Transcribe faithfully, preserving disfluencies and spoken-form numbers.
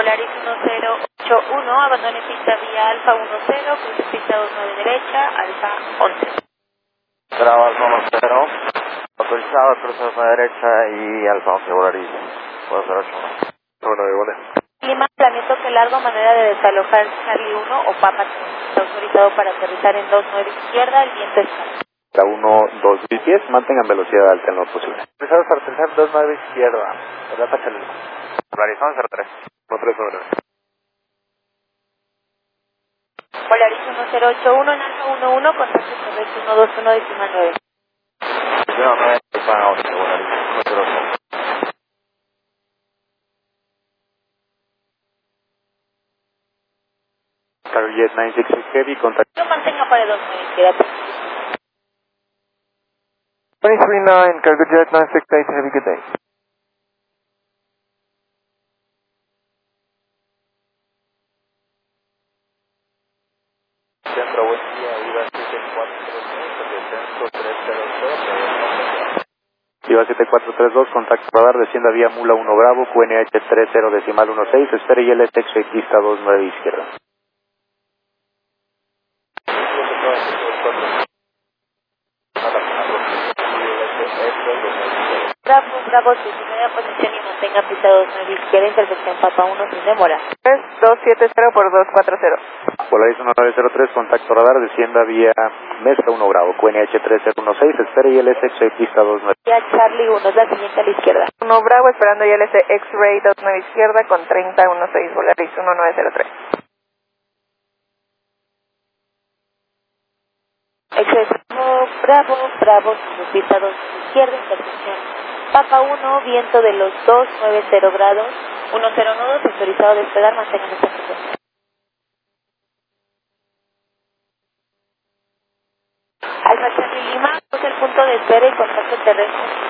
Polaris uno cero ocho uno, abandone pista vía Alfa uno cero, cruce pista dos nueve derecha, Alfa once. Bravo, Alfa uno cero, autorizado, cruce dos nueve derecha y Alfa once, Polaris uno cero ocho uno. Bueno, igual. Clima, planeto que largo, manera de desalojar Charlie uno o Papa tres. Está autorizado para aterrizar en dos nueve izquierda, el viento es calmo. La uno dos diez, mantengan velocidad alta en lo posible. Autorizados para aterrizar dos nueve izquierda, ¿verdad, Pachalí? Polaris uno cero tres. uno tres nueve. Polaris uno cero ocho uno en Alfa uno uno, contacto terrestre uno dos uno decimal nueve. No, no, Alfa once, Polaris uno cero ocho. Cargojet nueve seis seis Heavy, contact. No mantenga para dos nueve izquierda. twenty three nine, Cargojet nueve seis seis Heavy, good day. Centro, buen día, IVA siete cuatro tres dos, descenso tres cero cero. IVA siete cuatro tres dos, contacto radar, descienda vía Mula uno Bravo, Q N H tres cero decimal uno seis, espere y el texto y pista dos nueve izquierda. Bravo, Bravo, su primera posición y mantenga pista dos nueve izquierda, intersección Papa uno sin demora. dos siete cero por dos cuatro cero. Polaris uno nueve cero tres, contacto radar, descienda vía Mesa uno Bravo, Q N H tres cero uno seis, espere y el texto y pista dos nueve. Ya Charlie uno, es la siguiente a la izquierda. uno Bravo, esperando I L S X-Ray dos nueve izquierda con treinta dieciséis, Polaris uno nueve cero tres. Exceso Bravo, Bravo, su pista dos izquierda, intersección Papa uno, viento de los dos nueve cero grados, uno cero nodos, autorizado a despegar, mantengan esta frecuencia. Alfa Charlie Lima, es el punto de espera y contacto terrestre.